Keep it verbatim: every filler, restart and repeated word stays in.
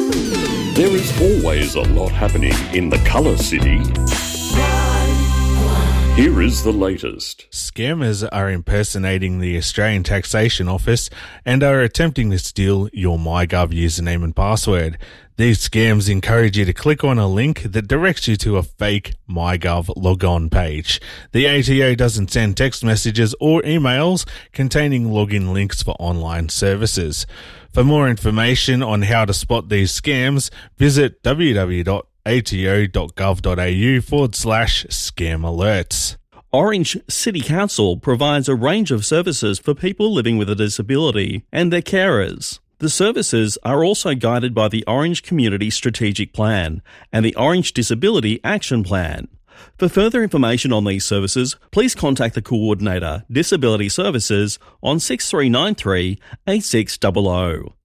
There is always a lot happening in the Colour City. Here is the latest. Scammers are impersonating the Australian Taxation Office and are attempting to steal your MyGov username and password. These scams encourage you to click on a link that directs you to a fake MyGov logon page. The A T O doesn't send text messages or emails containing login links for online services. For more information on how to spot these scams, visit www.ato.gov.au forward slash scam alerts. Orange City Council provides a range of services for people living with a disability and their carers. The services are also guided by the Orange Community Strategic Plan and the Orange Disability Action Plan. For further information on these services, please contact the Coordinator, Disability Services, on six three nine three, eight six zero zero.